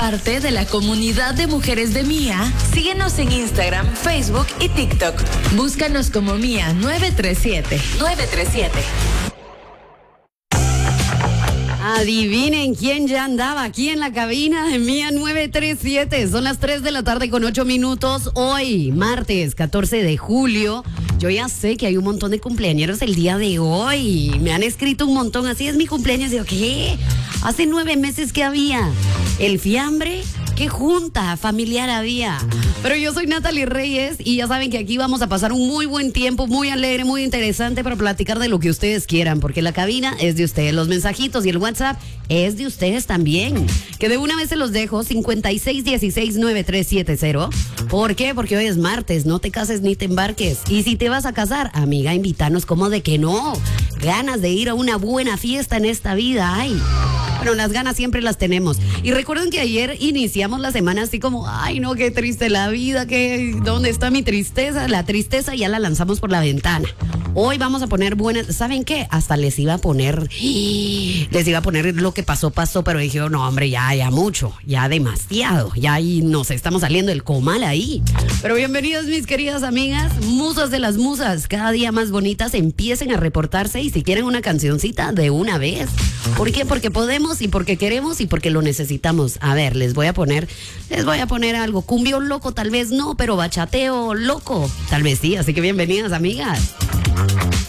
parte de la comunidad de mujeres de Mía, síguenos en Instagram, Facebook y TikTok. Búscanos como Mía 937. Adivinen quién ya andaba aquí en la cabina de Mía 937. Son las 3 de la tarde con 8 minutos. Hoy, martes 14 de julio. Yo ya sé que hay un montón de cumpleañeros el día de hoy. Me han escrito un montón. Así es mi cumpleaños. Digo, ¿qué? Hace 9 meses que había el fiambre. ¿Qué junta familiar había? Pero yo soy Natalie Reyes y ya saben que aquí vamos a pasar un muy buen tiempo, muy alegre, muy interesante para platicar de lo que ustedes quieran, porque la cabina es de ustedes, los mensajitos y el WhatsApp es de ustedes también. Que de una vez se los dejo, 56169370. ¿Por qué? Porque hoy es martes, no te cases ni te embarques. Y si te vas a casar, amiga, invítanos, como de que no. Ganas de ir a una buena fiesta en esta vida, ay. Bueno, las ganas siempre las tenemos. Y recuerden que ayer iniciamos la semana así como, ay no, qué triste la vida, ¿dónde está mi tristeza? La tristeza ya la lanzamos por la ventana. Hoy vamos a poner buenas, ¿saben qué? Hasta les iba a poner lo que pasó, pero dije, no hombre, ya mucho, ya demasiado, ya ahí nos estamos saliendo el comal ahí. Pero bienvenidos mis queridas amigas, musas de las musas, cada día más bonitas, empiecen a reportarse y si quieren una cancioncita de una vez. ¿Por qué? Porque podemos y porque queremos y porque lo necesitamos. A ver, les voy a poner algo, cumbión loco tal vez no, pero bachateo loco tal vez sí, así que bienvenidas amigas.